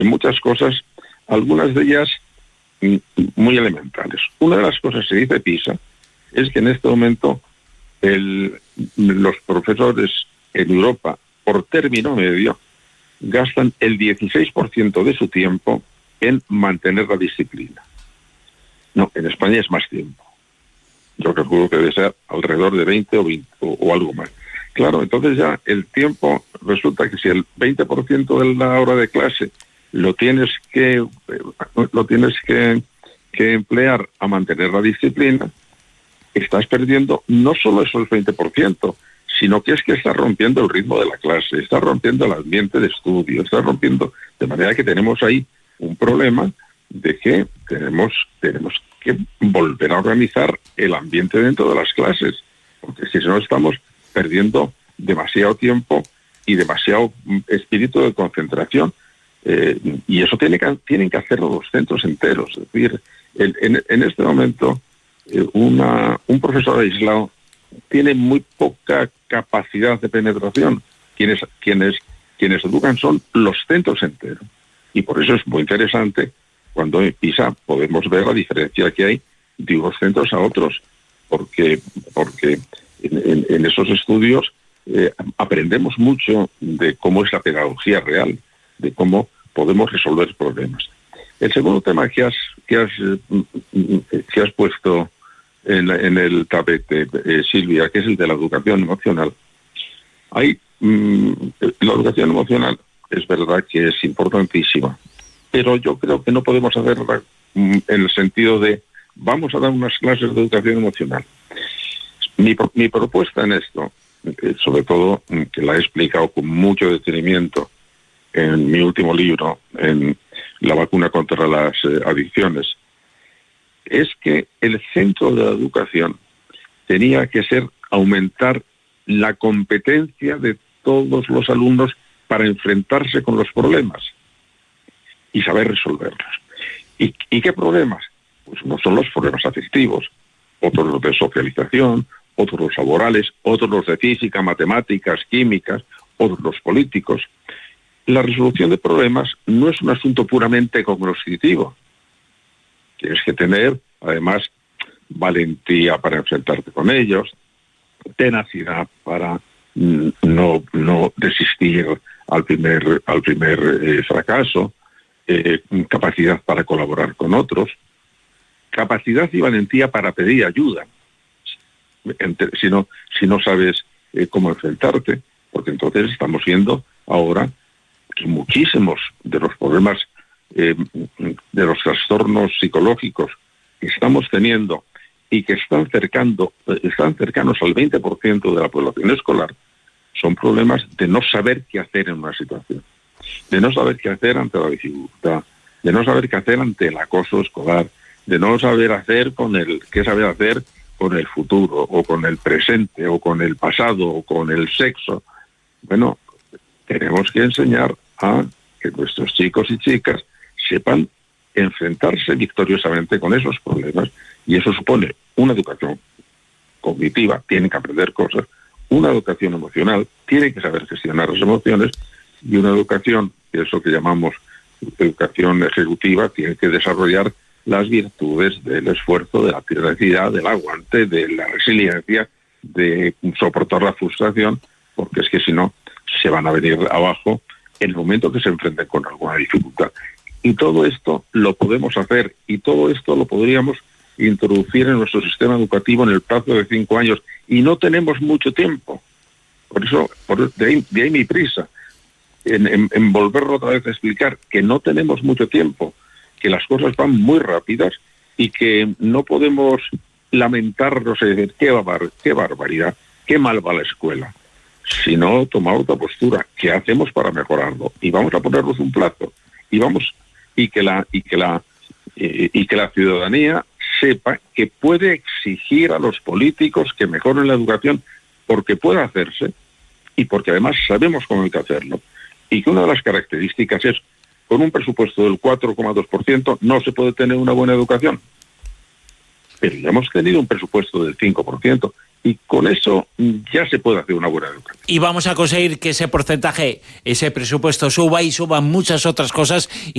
en muchas cosas, algunas de ellas muy elementales. Una de las cosas que dice PISA es que en este momento los profesores en Europa, por término medio, gastan el 16% de su tiempo en mantener la disciplina. No, en España es más tiempo. Yo calculo que debe ser alrededor de 20 o algo más. Claro, entonces ya el tiempo, resulta que si el 20% de la hora de clase lo tienes que emplear a mantener la disciplina, estás perdiendo no solo esos 20%, sino que estás rompiendo el ritmo de la clase, estás rompiendo el ambiente de estudio, estás rompiendo, de manera que tenemos ahí un problema de que tenemos que volver a organizar el ambiente dentro de las clases, porque si no estamos perdiendo demasiado tiempo y demasiado espíritu de concentración, y eso tienen que hacerlo los centros enteros. Es decir, en este momento un profesor aislado tiene muy poca capacidad de penetración. Quienes educan son los centros enteros, y por eso es muy interesante cuando en PISA podemos ver la diferencia que hay de unos centros a otros, porque en esos estudios aprendemos mucho de cómo es la pedagogía real, de cómo podemos resolver problemas. El segundo tema que has puesto en el tapete, Silvia, que es el de la educación emocional. La educación emocional es verdad que es importantísima, pero yo creo que no podemos hacerla en el sentido de vamos a dar unas clases de educación emocional. Mi propuesta en esto, sobre todo que la he explicado con mucho detenimiento en mi último libro, en La vacuna contra las adicciones, es que el centro de la educación tenía que ser aumentar la competencia de todos los alumnos para enfrentarse con los problemas y saber resolverlos. ¿Y qué problemas? Pues unos son los problemas afectivos, otros los de socialización, otros los laborales, otros los de física, matemáticas, químicas, otros los políticos. La resolución de problemas no es un asunto puramente cognoscitivo. Tienes que tener, además, valentía para enfrentarte con ellos, tenacidad para no desistir al primer fracaso, capacidad para colaborar con otros, capacidad y valentía para pedir ayuda, si no sabes cómo enfrentarte, porque entonces estamos viendo ahora que muchísimos de los problemas, de los trastornos psicológicos que estamos teniendo y que están cercanos al 20% de la población escolar, son problemas de no saber qué hacer en una situación, de no saber qué hacer ante la dificultad, de no saber qué hacer ante el acoso escolar, de no saber hacer qué saber hacer con el futuro, o con el presente, o con el pasado, o con el sexo. Bueno, tenemos que enseñar a que nuestros chicos y chicas sepan enfrentarse victoriosamente con esos problemas, y eso supone una educación cognitiva, tienen que aprender cosas, una educación emocional, tienen que saber gestionar las emociones, y una educación, que es lo que llamamos educación ejecutiva, tiene que desarrollar las virtudes del esfuerzo, de la tenacidad, del aguante, de la resiliencia, de soportar la frustración, porque es que si no, se van a venir abajo en el momento que se enfrenten con alguna dificultad. Y todo esto lo podemos hacer, y todo esto lo podríamos introducir en nuestro sistema educativo en el plazo de 5 años, y no tenemos mucho tiempo. Por eso, de ahí mi prisa, en volverlo otra vez a explicar, que no tenemos mucho tiempo, que las cosas van muy rápidas y que no podemos lamentarnos y decir qué barbaridad, qué mal va la escuela, sino tomar otra postura. ¿Qué hacemos para mejorarlo? Y vamos a ponernos un plazo, y que la ciudadanía sepa que puede exigir a los políticos que mejoren la educación, porque puede hacerse y porque además sabemos cómo hay que hacerlo, y que una de las características es: con un presupuesto del 4,2% no se puede tener una buena educación. Pero ya hemos tenido un presupuesto del 5%, y con eso ya se puede hacer una buena educación. Y vamos a conseguir que ese porcentaje, ese presupuesto suba, y suban muchas otras cosas.